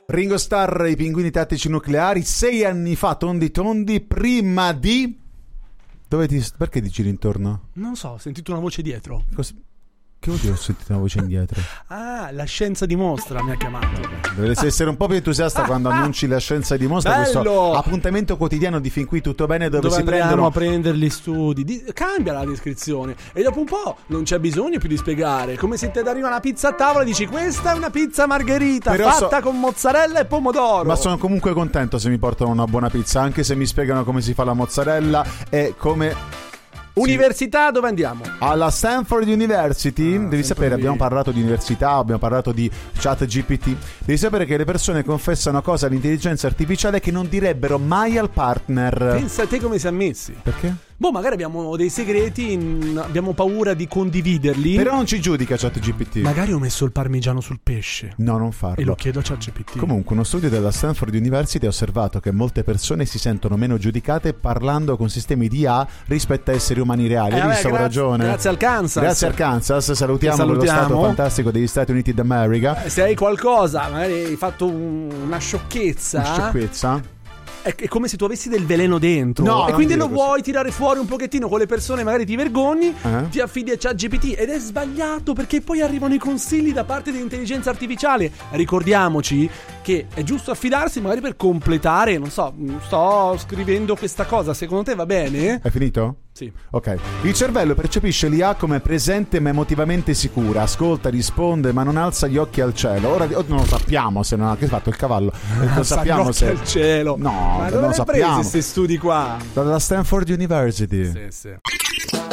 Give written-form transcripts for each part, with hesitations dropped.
Ringo Starr, i pinguini tattici nucleari, 6 anni fa, tondi, prima di... Perché ti giri intorno? Non so, ho sentito una voce dietro. Che vuol dire ho sentito una voce indietro? Ah, la scienza dimostra mi ha chiamato. Dovresti essere un po' più entusiasta quando annunci la scienza dimostra. Bello! Questo appuntamento quotidiano di Fin Qui Tutto Bene dove si prendono a prendere gli studi. Cambia la descrizione e dopo un po' non c'è bisogno più di spiegare. Come se ti arriva una pizza a tavola e dici questa è una pizza margherita fatta con mozzarella e pomodoro. Ma sono comunque contento se mi portano una buona pizza, anche se mi spiegano come si fa la mozzarella e come... Università, dove andiamo? Alla Stanford University. Devi sapere, abbiamo parlato di università, abbiamo parlato di chat GPT. Devi sapere che le persone confessano cose all'intelligenza artificiale che non direbbero mai al partner. Pensa a te come siamo messi. Perché? Magari abbiamo dei segreti, abbiamo paura di condividerli. Però non ci giudica ChatGPT. Magari ho messo il parmigiano sul pesce. No, non farlo. E lo chiedo a ChatGPT. Comunque, uno studio della Stanford University ha osservato che molte persone si sentono meno giudicate parlando con sistemi di IA rispetto a esseri umani reali. Hai visto, ragione. Grazie al Kansas. Grazie al Kansas. Salutiamo lo stato fantastico degli Stati Uniti d'America. Se hai qualcosa, magari hai fatto una sciocchezza. Una sciocchezza? È come se tu avessi del veleno dentro, no, e quindi lo vuoi tirare fuori un pochettino con le persone, magari ti vergogni, ti affidi a ChatGPT ed è sbagliato perché poi arrivano i consigli da parte dell'intelligenza artificiale. Ricordiamoci che è giusto affidarsi magari per completare, non so, sto scrivendo questa cosa, secondo te va bene? È finito? Sì. Ok. Il cervello percepisce l'IA come presente ma emotivamente sicura, ascolta, risponde ma non alza gli occhi al cielo. Ora non lo sappiamo se non ha che fatto il cavallo. Non sappiamo se al cielo. No, ma non lo sappiamo. Questi studi qua dalla Stanford University. Sì.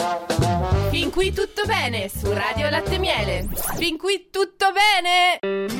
Fin qui tutto bene su Radio Latte Miele. Fin qui tutto bene.